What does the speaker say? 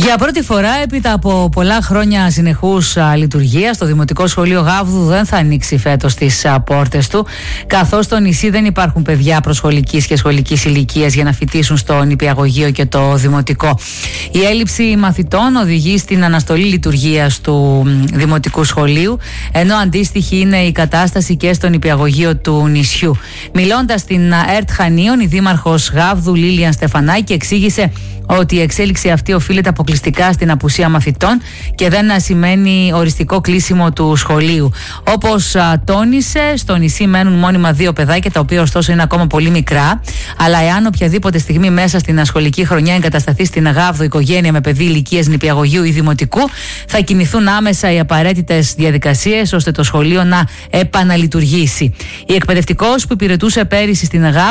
Για πρώτη φορά, έπειτα από πολλά χρόνια συνεχούς λειτουργίας, το Δημοτικό Σχολείο Γάβδου δεν θα ανοίξει φέτος τις πόρτες του, καθώς στο νησί δεν υπάρχουν παιδιά προσχολικής και σχολικής ηλικίας για να φοιτήσουν στο νηπιαγωγείο και το δημοτικό. Η έλλειψη μαθητών οδηγεί στην αναστολή λειτουργίας του Δημοτικού Σχολείου, ενώ αντίστοιχη είναι η κατάσταση και στο νηπιαγωγείο του νησιού. Μιλώντας στην ΕΡΤ Χανίων, η δήμαρχος Γάβδου Λίλιαν Στεφανάκη εξήγησε ότι η εξέλιξη αυτή οφείλεται αποκλειστικά στην απουσία μαθητών και δεν σημαίνει οριστικό κλείσιμο του σχολείου. Όπως τόνισε, στο νησί μένουν μόνιμα 2 παιδάκια, τα οποία ωστόσο είναι ακόμα πολύ μικρά. Αλλά εάν οποιαδήποτε στιγμή μέσα στην σχολική χρονιά εγκατασταθεί στην Γάβδο οικογένεια με παιδί ηλικίας νηπιαγωγείου ή δημοτικού, θα κινηθούν άμεσα οι απαραίτητες διαδικασίες ώστε το σχολείο να επαναλειτουργήσει. Η εκπαιδευτικός που υπηρετούσε πέρυσι στην Γάβδο